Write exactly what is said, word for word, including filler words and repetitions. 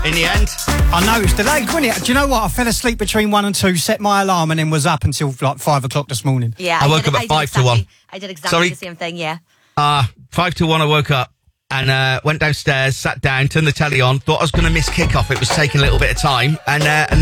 in the end. I know, it's delayed, wasn't it? Do you know what? I fell asleep between one and two, set my alarm, and then was up until like five o'clock this morning. Yeah, I woke did, up at I five exactly, to one. I did exactly Sorry? the same thing, yeah. Uh, five to one I woke up and uh, went downstairs, sat down, turned the telly on, thought I was going to miss kickoff. It was taking a little bit of time. And, uh, and